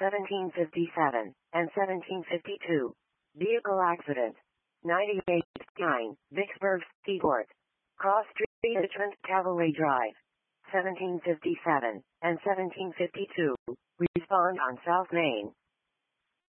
1757, and 1752. Vehicle accident. 98-9, Vicksburg Seaport. Cross Street, Richmond Cavalry Drive. 1757, and 1752. Respond on South Main.